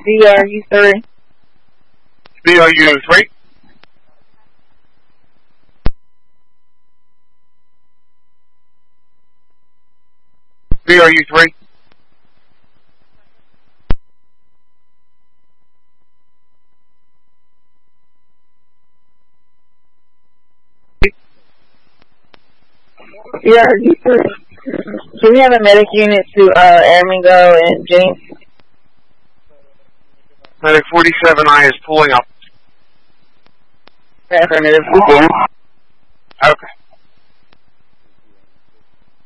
BRU3. BRU3. BRU3. BRU3. Can we have a medic unit to Armingo and James? Medic 47I is pulling up. Affirmative. Okay.